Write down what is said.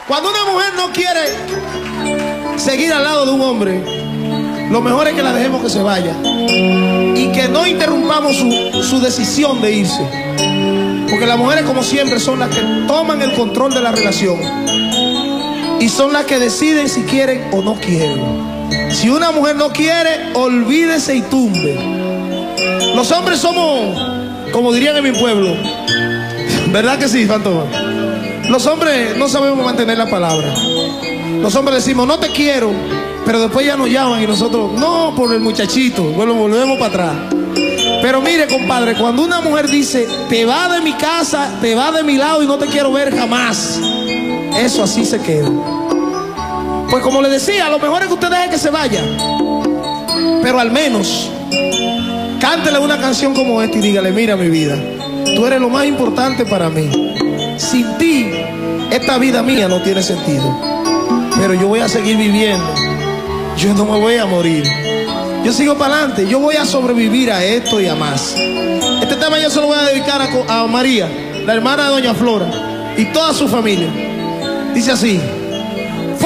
Cuando una mujer no quiere seguir al lado de un hombre, lo mejor es que la dejemos que se vaya y que no interrumpamos su decisión de irse. Porque las mujeres, como siempre, son las que toman el control de la relación y son las que deciden si quieren o no quieren. Si una mujer no quiere, olvídese y tumbe. Los hombres somos, como dirían en mi pueblo, ¿verdad que sí, Fantoma? Los hombres no sabemos mantener la palabra. Los hombres decimos, no te quiero, pero después ya nos llaman y nosotros, no, por el muchachito, bueno, volvemos para atrás. Pero mire, compadre, cuando una mujer dice, te va de mi casa, te va de mi lado y no te quiero ver jamás, eso así se queda. Pues como le decía, lo mejor es que usted deje que se vaya, pero al menos cántele una canción como esta y dígale, mira mi vida, tú eres lo más importante para mí. Sin ti, esta vida mía no tiene sentido, pero yo voy a seguir viviendo. Yo no me voy a morir. Yo sigo para adelante. Yo voy a sobrevivir a esto y a más. Este tema yo se lo voy a dedicar a María, la hermana de Doña Flora, y toda su familia. Dice así.